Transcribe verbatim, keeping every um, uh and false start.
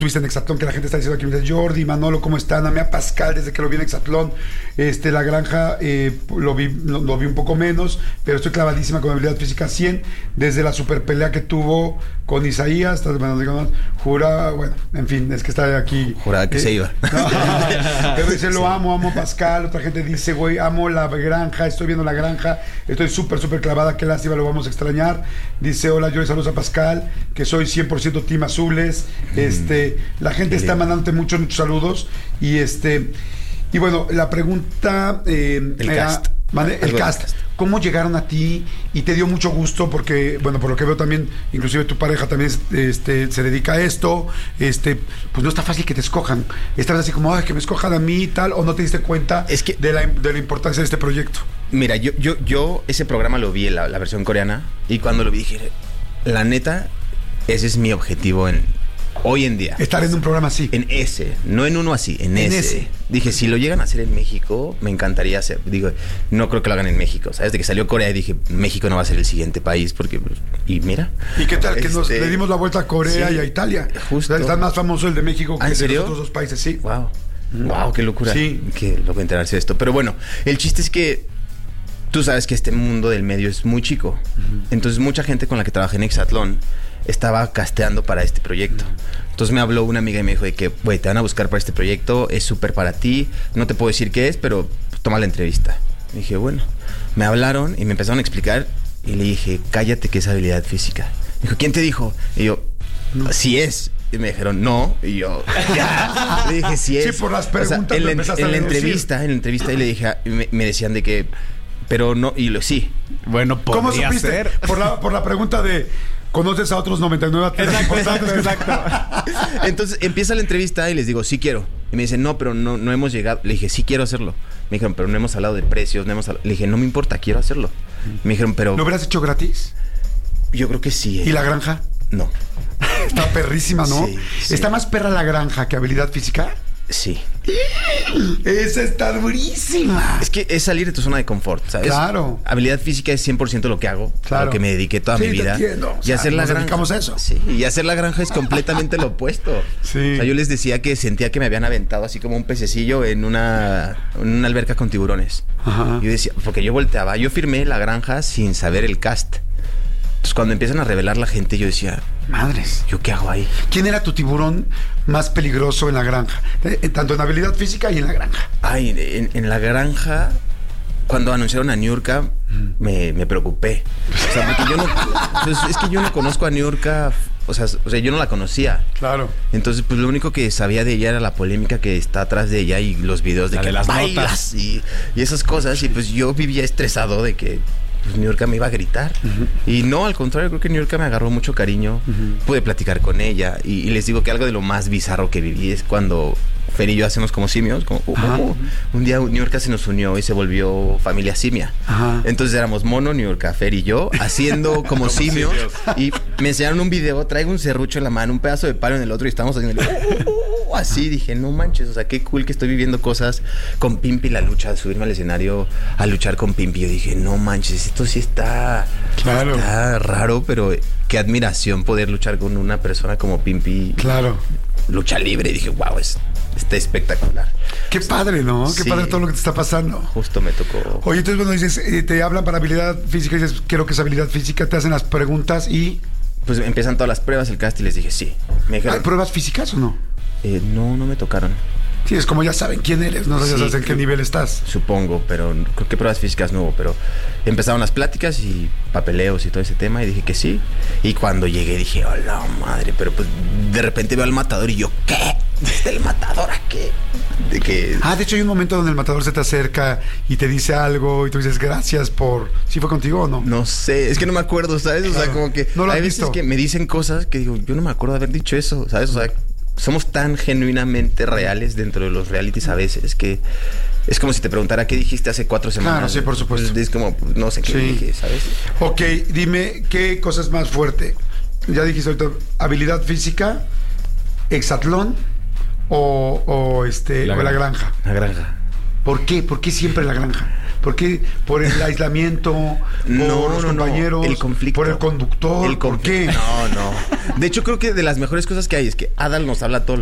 Estuviste en Exatlón, que la gente está diciendo aquí, dice Jordi, Manolo, ¿cómo están? Amé a Pascal desde que lo vi en Exatlón. Este, La Granja eh, lo, vi, lo, lo vi un poco menos, pero estoy clavadísima con habilidad física cien, desde la super pelea que tuvo con Isaías, bueno, digamos, jura, bueno, en fin, es que está aquí. Juraba que eh, se iba. No, pero dice, lo sí. amo, amo a Pascal. Otra gente dice, güey, amo La Granja, estoy viendo La Granja, estoy súper, súper clavada, qué lástima, lo vamos a extrañar. Dice, hola, yo saludos a Pascal, que soy cien por ciento Team Azules. Mm. Este, la gente está mandándote muchos, muchos saludos. Y este, y bueno, la pregunta eh, el era, cast. ¿vale? El cast. ¿Cómo llegaron a ti? Y te dio mucho gusto porque, bueno, por lo que veo también, inclusive tu pareja también este, se dedica a esto. Este, pues no está fácil que te escojan. Estás así como, ay, que me escojan a mí y tal, o no te diste cuenta es que, de, la, de la importancia de este proyecto. Mira, yo, yo, yo ese programa lo vi en la, la versión coreana, y cuando lo vi dije, la neta, ese es mi objetivo en hoy en día. Estar en un programa así. En ese, no en uno así, en, en ese. ese. Dije, si lo llegan a hacer en México, me encantaría hacer. Digo, no creo que lo hagan en México. ¿Sabes? De que salió Corea, dije, México no va a ser el siguiente país, porque. Y mira. ¿Y qué tal? Que este, nos le dimos la vuelta a Corea sí, y a Italia. Justo. O sea, está más famoso el de México que ¿Ah, el de los otros dos países, sí. Wow. Mm. Wow, qué locura. Sí. Qué loco enterarse de esto. Pero bueno, el chiste es que tú sabes que este mundo del medio es muy chico. Uh-huh. Entonces, mucha gente con la que trabajé en Exatlón estaba casteando para este proyecto. Entonces me habló una amiga y me dijo de que, güey, te van a buscar para este proyecto, es súper para ti, no te puedo decir qué es, pero pues, toma la entrevista. Y dije, bueno, me hablaron y me empezaron a explicar y le dije, cállate que es habilidad física. Me dijo, ¿quién te dijo? Y yo, no. Sí es. Y me dijeron, no. Y yo, ya. Le dije, sí es. Sí, por las preguntas. O sea, en, la, en, en la entrevista, en la entrevista, y le dije, me, me decían de que, pero no, y lo sí. Bueno, podría ¿cómo supiste? Ser. Por la, por la pregunta de, ¿conoces a otros noventa y nueve atletas importantes? Exacto, exacto. Entonces empieza la entrevista y les digo, sí quiero. Y me dicen, no, pero no, no hemos llegado. Le dije, sí quiero hacerlo. Me dijeron, pero no hemos hablado de precios, no hemos hablado. Le dije, no me importa, quiero hacerlo. Me dijeron, pero... ¿Lo hubieras hecho gratis? Yo creo que sí. ¿eh? ¿Y La Granja? No. Está perrísima, ¿no? Sí, sí. ¿Está más perra La Granja que habilidad física? Sí. Esa está durísima. Es que es salir de tu zona de confort, ¿sabes? Claro. Habilidad física es cien por ciento lo que hago, claro. Lo que me dediqué toda sí, mi vida. Te entiendo. Y o sea, hacer la nos granja. dedicamos a eso. Sí, y hacer La Granja es completamente lo opuesto. Sí. O sea, yo les decía que sentía que me habían aventado así como un pececillo en una, en una alberca con tiburones. Ajá. Yo decía, porque yo volteaba, yo firmé La Granja sin saber el cast. Entonces, cuando empiezan a revelar la gente, yo decía, madres, ¿yo qué hago ahí? ¿Quién era tu tiburón más peligroso en La Granja? Eh, tanto en habilidad física y en La Granja. Ay, en, en La Granja, cuando anunciaron a Niurka, mm. me, me preocupé. O sea, porque yo no... Pues, es que yo no conozco a Niurka, o sea, o sea, yo no la conocía. Claro. Entonces, pues lo único que sabía de ella era la polémica que está atrás de ella y los videos de la que de las bailas y, y esas cosas. Sí. Y pues yo vivía estresado de que... pues Niurka me iba a gritar. Uh-huh. Y no, al contrario, creo que Niurka me agarró mucho cariño. Uh-huh. Pude platicar con ella. Y, y les digo que algo de lo más bizarro que viví es cuando Fer y yo hacemos como simios. Como, uh, uh, uh. Un día Niurka se nos unió y se volvió familia simia. Uh-huh. Entonces éramos Mono, Niurka, Fer y yo haciendo como, como simios. simios. Y me enseñaron un video, traigo un serrucho en la mano, un pedazo de palo en el otro y estamos haciendo... Uh, uh, así dije, no manches, o sea, qué cool que estoy viviendo cosas con Pimpi, la lucha, subirme al escenario a luchar con Pimpi. Yo dije, no manches, esto sí está, claro. está raro, pero qué admiración poder luchar con una persona como Pimpi. Claro. Lucha libre. Y dije, wow, es, está espectacular. Qué padre, ¿no? Qué sí, padre todo lo que te está pasando. Justo me tocó. Oye, entonces, bueno, dices, eh, te hablan para habilidad física, dices, quiero que es habilidad física, te hacen las preguntas y... Pues empiezan todas las pruebas, el cast, y les dije, sí. Me dijeron, ¿hay pruebas físicas o no? Eh, no, no me tocaron. Sí, es como ya saben quién eres, no sé sí, en qué nivel estás. Supongo, pero creo que pruebas físicas no hubo, pero empezaron las pláticas y papeleos y todo ese tema y dije que sí. Y cuando llegué dije, hola madre, pero pues de repente veo al matador y yo, ¿qué? ¿El matador a qué? De que... Ah, de hecho hay un momento donde el matador se te acerca y te dice algo y tú dices gracias por... ¿Sí fue contigo o no? No sé, es que no me acuerdo, ¿sabes? O sea, claro. Como que no lo hay visto. veces que me dicen cosas que digo, yo no me acuerdo de haber dicho eso, ¿sabes? O sea, somos tan genuinamente reales dentro de los realities a veces que es como si te preguntara qué dijiste hace cuatro semanas. Claro, sí, por supuesto. Es como, no sé qué sí. dije, ¿sabes? Ok, dime, ¿qué cosa es más fuerte? Ya dijiste ahorita, habilidad física, hexatlón o, o, este, la, o la granja. La granja. ¿Por qué? ¿Por qué siempre La Granja? ¿Por qué? ¿Por el aislamiento? ¿Por no, los no, compañeros? no, el conflicto. ¿Por el conductor? El ¿Por qué? No, no. De hecho, creo que de las mejores cosas que hay es que Adal nos habla todo